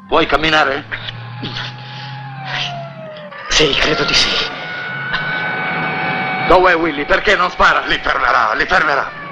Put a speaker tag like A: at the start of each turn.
A: Puoi camminare?
B: Sì, credo di sì.
A: Dov'è Willy? Perché non spara?
C: Li fermerà.